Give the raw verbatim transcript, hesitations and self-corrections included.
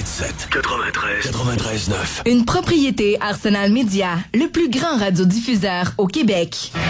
quatre-vingt-sept, quatre-vingt-treize, quatre-vingt-treize neuf. Une propriété Arsenal Média, le plus grand radiodiffuseur au Québec.